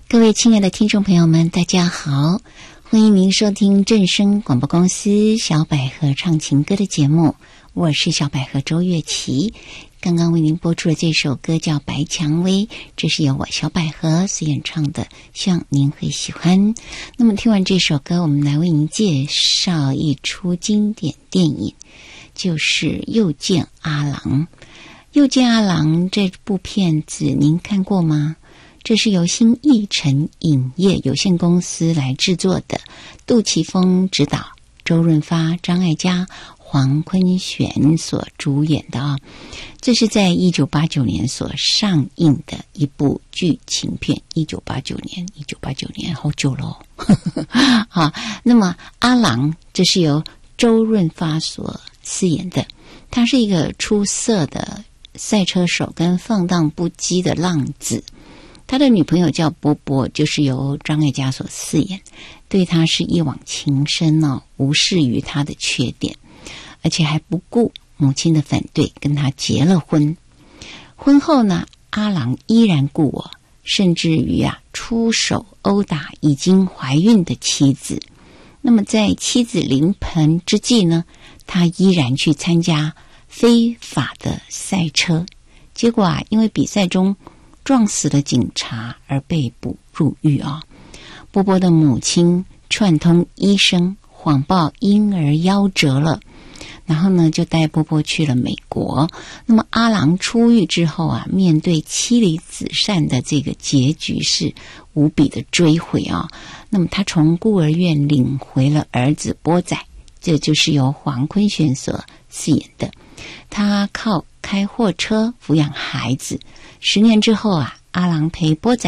各位亲爱的听众朋友们，大家好，欢迎您收听正声广播公司小百合唱情歌的节目，我是小百合周月琪。刚刚为您播出的这首歌叫《白蔷薇》，这是由我小百合所演唱的，希望您会喜欢。那么听完这首歌，我们来为您介绍一出经典电影，就是《又见阿郎》。《又见阿郎》这部片子您看过吗？这是由新艺城影业有限公司来制作的，杜琪峰执导，周润发、张艾嘉、黄坤玄所主演的啊。这是在1989年所上映的一部剧情片。1989年好久了好，那么阿郎这是由周润发所饰演的，他是一个出色的赛车手跟放荡不羁的浪子。他的女朋友叫波波，就是由张艾嘉所饰演，对他是一往情深哦，无视于他的缺点，而且还不顾母亲的反对，跟他结了婚。婚后呢，阿郎依然故我，甚至于出手殴打已经怀孕的妻子。那么在妻子临盆之际呢，他依然去参加非法的赛车，结果因为比赛中撞死了警察而被捕入狱啊。波波的母亲串通医生谎报婴儿夭折了，然后呢就带波波去了美国。那么阿郎出狱之后面对妻离子散的这个结局是无比的追悔啊。那么他从孤儿院领回了儿子波仔，这就是由黄坤玄所饰演的。他靠开货车抚养孩子，10年之后阿郎陪波仔